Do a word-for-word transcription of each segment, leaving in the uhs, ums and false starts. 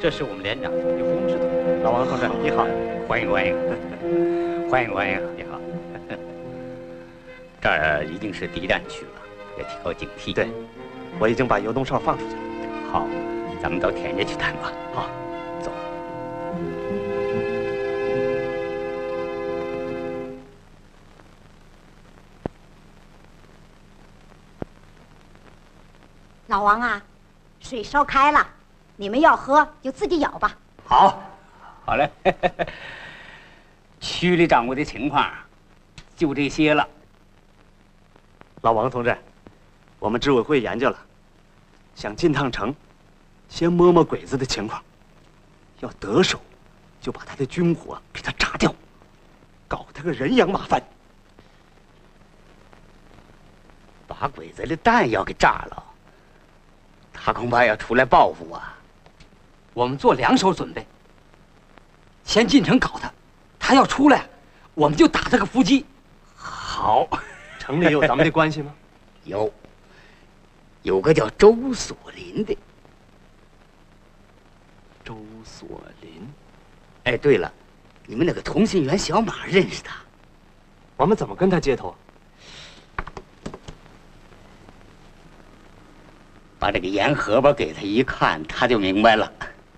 这是我们连长有风知道。 老王同志，你好， 欢迎欢迎，欢迎欢迎，你好。这儿已经是敌占区了，要提高警惕。 对，我已经把游动哨放出去了。 好，咱们到田家去谈吧。 好， 走。 老王啊，水烧开了，你们要喝就自己舀吧。 好，好嘞。区里掌握的情况就这些了。 老王同志，我们执委会研究了，想进趟城，先摸摸鬼子的情况，要得手，就把他的军火给他炸掉，搞他个人仰马翻。 把鬼子的弹药给炸了，他恐怕要出来报复啊！ 我们做两手准备，先进城搞他，他要出来，我们就打他个伏击。 好， 城里有咱们的关系吗？ 有，有个叫周锁林的。 周锁林。 哎，对了，你们那个通信员小马认识他？ 我们怎么跟他接头？ 把这个盐荷包给他一看，他就明白了。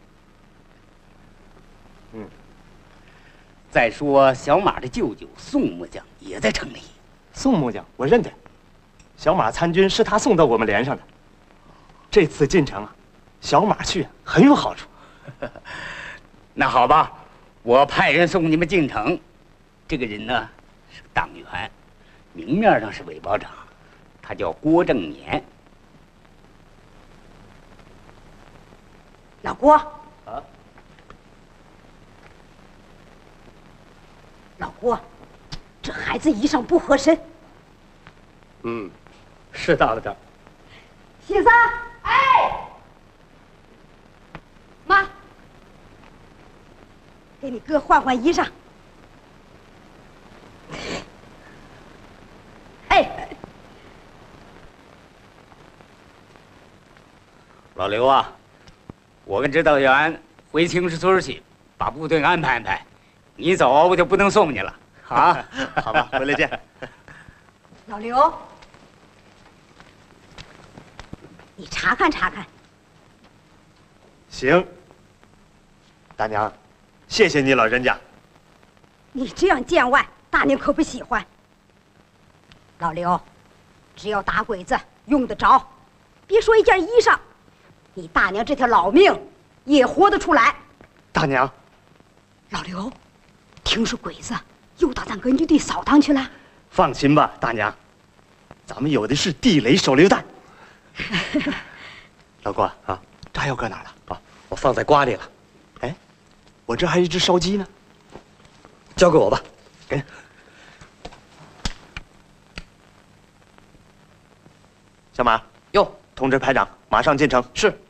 嗯。 再说小马的舅舅宋木匠也在城里。 宋木匠，我认得。小马参军是他送到我们连上的。这次进城啊，小马去很有好处。 那好吧，我派人送你们进城。这个人呢是个党员，明面上是伪保长，他叫郭正年。 老郭， 啊， 老郭，这孩子衣裳不合身。 嗯，是大了点。 喜三，哎，妈，给你哥换换衣裳。哎， 老刘啊，我跟指导员回青石村去，把部队安排安排。你走，我就不能送你了啊！ 好吧，回来见。 老刘，你查看查看。 行。大娘，谢谢你老人家。 你这样见外，大娘可不喜欢。老刘，只要打鬼子用得着，别说一件衣裳，你大娘这条老命也活得出来。 大娘， 老刘，听说鬼子又到咱根据地扫荡去了。 放心吧，大娘，咱们有的是地雷手榴弹。老郭啊，炸药搁哪儿了？啊，我放在瓜里了。哎，我这还有一只烧鸡呢，交给我吧。给。小马， 哟， 通知排长，马上进城。 是。